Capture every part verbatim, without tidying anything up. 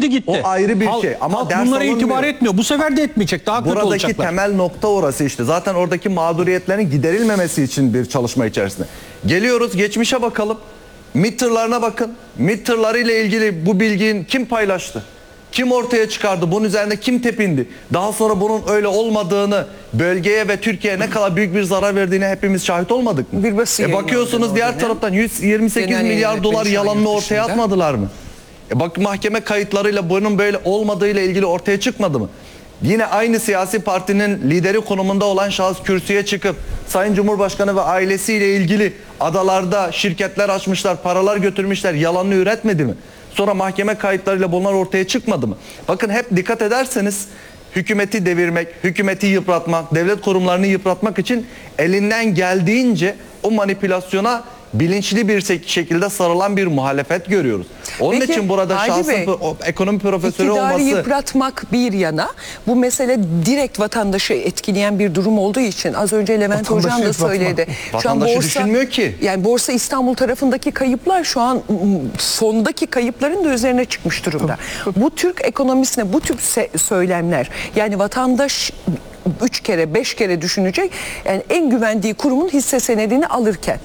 Sildi gitti. O ayrı bir Halk- şey. Ama halk ders bunlara itibar alınmıyor. etmiyor. Bu sefer de etmeyecek. Daha kötü Buradaki olacaklar. temel nokta orası işte. Zaten oradaki mağduriyetlerin giderilmemesi için bir çalışma içerisinde. Geliyoruz geçmişe bakalım. MİT tırlarına bakın. MİT tırları ile ilgili bu bilgiyi kim paylaştı? Kim ortaya çıkardı? Bunun üzerine kim tepindi? Daha sonra bunun öyle olmadığını, bölgeye ve Türkiye'ye ne kadar büyük bir zarar verdiğine hepimiz şahit olmadık mı? Bir basın E bakıyorsunuz yayınlandı diğer o taraftan yüz yirmi sekiz Genel milyar yayın dolar yönetmeni şu an yalanını yurt ortaya dışında. atmadılar mı? E bak mahkeme kayıtlarıyla bunun böyle olmadığıyla ilgili ortaya çıkmadı mı? Yine aynı siyasi partinin lideri konumunda olan şahıs kürsüye çıkıp Sayın Cumhurbaşkanı ve ailesiyle ilgili adalarda şirketler açmışlar, paralar götürmüşler, yalanını üretmedi mi? Sonra mahkeme kayıtlarıyla bunlar ortaya çıkmadı mı? Bakın hep dikkat ederseniz hükümeti devirmek, hükümeti yıpratmak, devlet kurumlarını yıpratmak için elinden geldiğince o manipülasyona bilinçli bir şekilde sarılan bir muhalefet görüyoruz. Onun Peki, için burada Hadi şahsın Bey, o ekonomi profesörü İktidarı olması... yıpratmak bir yana, bu mesele direkt vatandaşı etkileyen bir durum olduğu için az önce Levent Vatandaşı Hocam da yıpratmak. söyledi. Vatandaşı düşünmüyor ki. Yani Borsa İstanbul tarafındaki kayıplar şu an m, fondaki kayıpların da üzerine çıkmış durumda. Bu Türk ekonomisine bu tür se- söylemler, yani vatandaş üç kere beş kere düşünecek, yani en güvendiği kurumun hisse senedini alırken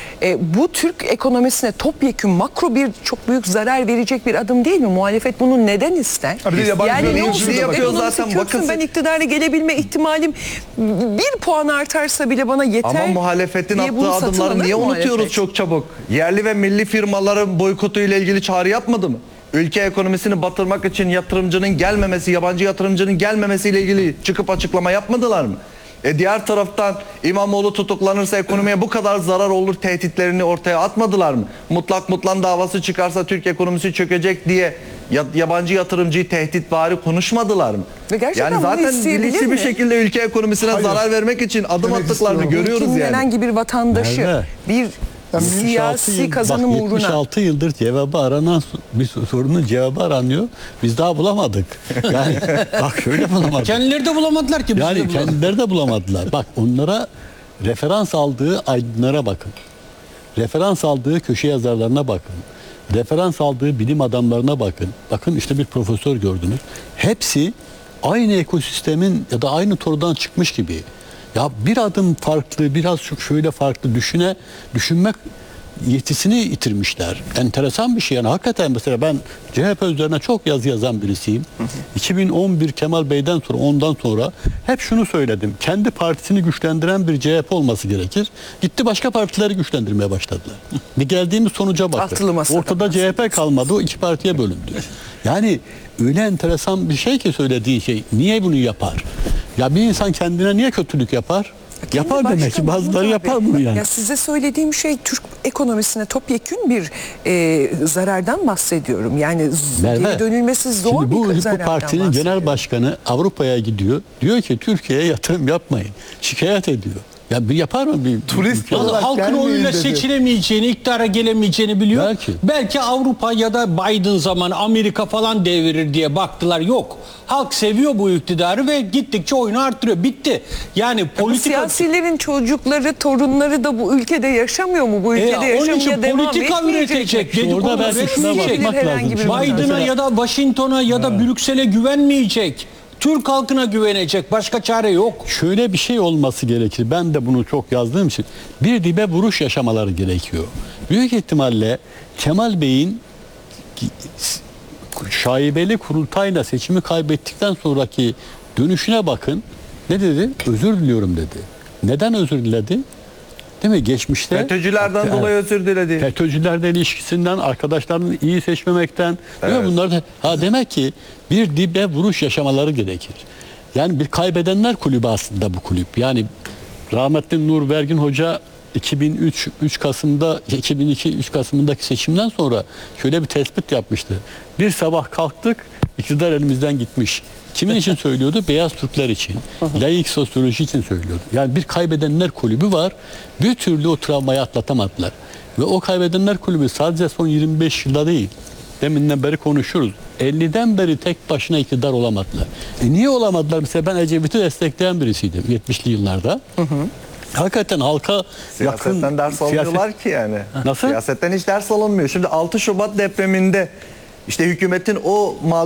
E, bu Türk ekonomisine topyekün makro bir çok büyük zarar verecek bir adım değil mi? Muhalefet bunu neden ister? Abi de yabancı Yani ne yöneticiler olsun, yapıyor ekonomisi zaten, çöksün, bakın- ben iktidara gelebilme ihtimalim bir puan artarsa bile bana yeter. Ama muhalefetin diye bunu attığı satın adımları alır niye muhalefet. unutuyoruz çok çabuk? Yerli ve milli firmaların boykotu ile ilgili çağrı yapmadı mı? Ülke ekonomisini batırmak için yatırımcının gelmemesi, yabancı yatırımcının gelmemesiyle ilgili çıkıp açıklama yapmadılar mı? E diğer taraftan İmamoğlu tutuklanırsa ekonomiye bu kadar zarar olur tehditlerini ortaya atmadılar mı? Mutlak mutlan davası çıkarsa Türk ekonomisi çökecek diye ya- yabancı yatırımcıyı tehditvari konuşmadılar mı? Ve gerçekten Yani bunu zaten isteyebilir bilinçli bir mi? şekilde ülke ekonomisine Hayır. zarar vermek için adım Demek attıklarını istiyorum. görüyoruz Ülkenin yani. herhangi bir vatandaşı Nerede? bir yetmiş altı siyasi yıl- kazanım bak, uğruna. yetmiş altı yıldır cevabı aranan bir sorunun cevabı aranıyor. Biz daha bulamadık. Yani bak şöyle bulamadık. Kendileri de bulamadılar ki. biz de Yani bulamadık. kendileri de bulamadılar. Bak onlara referans aldığı aydınlara bakın. Referans aldığı köşe yazarlarına bakın. Referans aldığı bilim adamlarına bakın. Bakın işte bir profesör gördünüz. Hepsi aynı ekosistemin ya da aynı tordan çıkmış gibi. Ya bir adım farklı, biraz şu şöyle farklı düşüne, düşünmek yetisini yitirmişler. Enteresan bir şey yani. Hakikaten mesela ben C H P üzerine çok yazı yazan birisiyim. iki bin on bir Kemal Bey'den sonra, ondan sonra hep şunu söyledim. Kendi partisini güçlendiren bir C H P olması gerekir. Gitti başka partileri güçlendirmeye başladılar. Bir geldiğimiz sonuca bakın. Altılı masadan Ortada C H P kalmadı. O iki partiye bölündü. Yani öyle enteresan bir şey ki söylediği şey. Niye bunu yapar? Ya bir insan kendine niye kötülük yapar? Yapar Kendi demek ki. başka Bazıları Mahmut yapar abi. bunu yani. Ya size söylediğim şey Türk ekonomisine topyekün bir e, zarardan bahsediyorum. Yani z- Merve, geri dönülmesi zor şimdi bu, bir bu zarardan partinin bahsediyorum. genel başkanı Avrupa'ya gidiyor. Diyor ki Türkiye'ye yatırım yapmayın. Şikayet ediyor. Ya bir yapar mı bir Turist ülke? olarak Vallahi halkın gelmeyin oyuyla dedi. seçilemeyeceğini, iktidara gelemeyeceğini biliyor. Belki. Belki Avrupa ya da Biden zamanı Amerika falan devirir diye baktılar. Yok. Halk seviyor bu iktidarı ve gittikçe oyunu arttırıyor. Bitti. Yani Bu politika... siyasilerin çocukları, torunları da bu ülkede yaşamıyor mu? Bu ülkede E, onun için yaşamaya devam politika etmeyecek üretecek. mi? dedikodu Orada belki şuna üretmeyecek. bakmak herhangi lazım. bir Biden'a Mesela- ya da Washington'a ya da Brüksel'e güvenmeyecek. Türk halkına güvenecek. Başka çare yok. Şöyle bir şey olması gerekir. Ben de bunu çok yazdığım için bir dibe vuruş yaşamaları gerekiyor. Büyük ihtimalle Kemal Bey'in şaibeli kurultayla seçimi kaybettikten sonraki dönüşüne bakın. Ne dedi? Özür diliyorum dedi. Neden özür diledi? Değil mi? Geçmişte FETÖ'cülerden Evet. dolayı özür diledi. FETÖ'cülerle ilişkisinden, arkadaşlarını iyi seçmemekten. Değil mi? Evet. Bunlar da ha demek ki bir dibe vuruş yaşamaları gerekir. Yani bir kaybedenler kulübü aslında bu kulüp. Yani rahmetli Nur Vergin Hoca iki bin üç üç Kasım'da iki bin iki üç Kasım'ındaki seçimden sonra şöyle bir tespit yapmıştı. Bir sabah kalktık, iktidar elimizden gitmiş. Kimin için söylüyordu? Beyaz Türkler için. Laik sosyoloji için söylüyordu. Yani bir kaybedenler kulübü var. Bir türlü o travmayı atlatamadılar. Ve o kaybedenler kulübü sadece son yirmi beş yılda değil. Deminden beri konuşuyoruz. elliden beri tek başına iktidar olamadılar. E niye olamadılar? Mesela ben Ecevit'i destekleyen birisiydim yetmişli yıllarda. Hı hı. Hakikaten halka Siyasetten yakın... ders almıyorlar siyaset- ki yani. Nasıl? Siyasetten hiç ders alınmıyor. Şimdi altı Şubat depreminde işte hükümetin o